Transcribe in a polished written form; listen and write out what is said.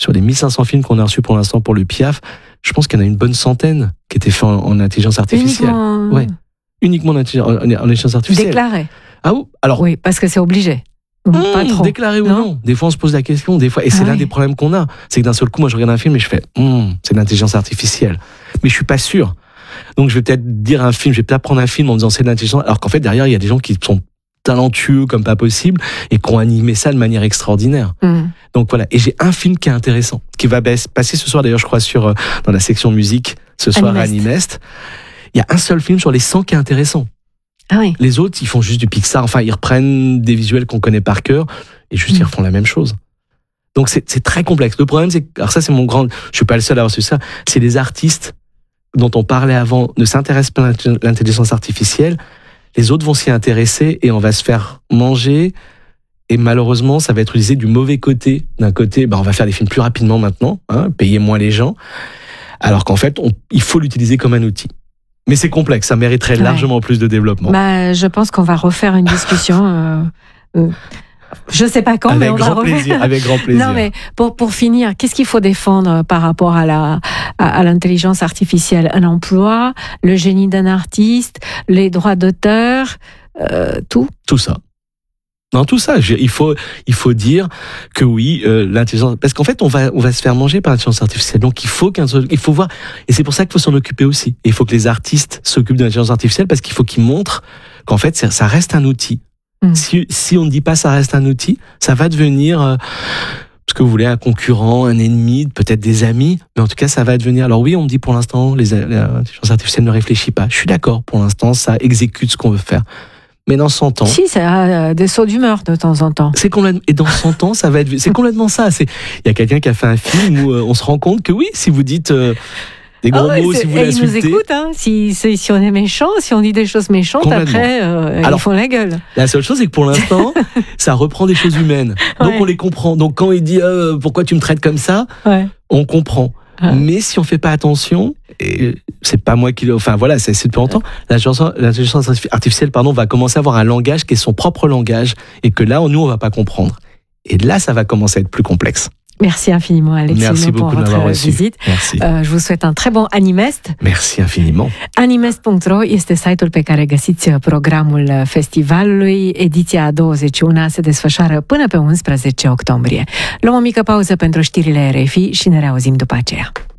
sur les 1500 films qu'on a reçus pour l'instant pour le PIAF, je pense qu'il y en a une bonne centaine qui étaient faits en intelligence artificielle. Uniquement en intelligence artificielle. Déclaré. Ah oui, alors. Oui, parce que c'est obligé. Pas trop. Déclaré ou non. Des fois, on se pose la question. Des fois, et c'est l'un des problèmes qu'on a. C'est que d'un seul coup, moi, je regarde un film et je fais, c'est l'intelligence artificielle. Mais je suis pas sûr. Donc, je vais peut-être dire un film, je vais peut-être prendre un film en disant c'est de l'intelligence, alors qu'en fait, derrière, il y a des gens qui sont talentueux comme pas possible et qui ont animé ça de manière extraordinaire. Donc voilà. Et j'ai un film qui est intéressant, qui va passer ce soir, d'ailleurs, je crois, dans la section musique, ce soir à Animest. Il y a un seul film sur les 100 qui est intéressant. Ah oui. Les autres, ils font juste du Pixar. Enfin, ils reprennent des visuels qu'on connaît par cœur et juste ils refont la même chose. Donc c'est très complexe. Le problème, c'est que, alors ça, c'est mon grand, je suis pas le seul à avoir su ça, c'est les artistes dont on parlait avant ne s'intéressent pas à l'intelligence artificielle. Les autres vont s'y intéresser et on va se faire manger. Et malheureusement, ça va être utilisé du mauvais côté. D'un côté, on va faire des films plus rapidement maintenant, payer moins les gens. Alors qu'en fait, il faut l'utiliser comme un outil. Mais c'est complexe, ça mériterait largement plus de développement. Je pense qu'on va refaire une discussion. Je sais pas quand, mais on va refaire. Avec grand plaisir. Non, mais pour finir, qu'est-ce qu'il faut défendre par rapport à l'intelligence artificielle? Un emploi, le génie d'un artiste, les droits d'auteur, tout? Tout ça. Non, tout ça. Il faut dire que oui, l'intelligence, parce qu'en fait, on va se faire manger par l'intelligence artificielle. Donc, il faut voir, et c'est pour ça qu'il faut s'en occuper aussi. Et il faut que les artistes s'occupent de l'intelligence artificielle parce qu'il faut qu'ils montrent qu'en fait, ça reste un outil. Si on ne dit pas ça reste un outil, ça va devenir, ce que vous voulez, un concurrent, un ennemi, peut-être des amis, mais en tout cas, ça va devenir. Alors oui, on me dit pour l'instant, l'intelligence artificielle ne réfléchit pas. Je suis d'accord. Pour l'instant, ça exécute ce qu'on veut faire. Mais dans 100 ans... Si, ça a des sauts d'humeur de temps en temps. Et dans 100 ans, ça va être... C'est complètement ça. Il y a quelqu'un qui a fait un film où on se rend compte que oui, si vous dites des gros mots, si vous l'insultez... Ils nous écoutent, si on est méchant, si on dit des choses méchantes, après, ils font la gueule. La seule chose, c'est que pour l'instant, ça reprend des choses humaines. Donc on les comprend. Donc quand il dit « Pourquoi tu me traites comme ça ?», on comprend. Mais si on fait pas attention, et c'est pas moi qui enfin voilà, c'est depuis longtemps, l'intelligence artificielle va commencer à avoir un langage qui est son propre langage et que là, nous, on va pas comprendre. Et là, ça va commencer à être plus complexe. Merci infiniment, Alexis, pour votre visite. Merci. Je vous souhaite un très bon Animest. Merci infiniment. Animest.ro este site-ul pe care găsiți programul festivalului. Ediția a 21 se desfășoară până pe 11 octombrie. Luăm o mică pauză pentru știrile RFI și ne reauzim după aceea.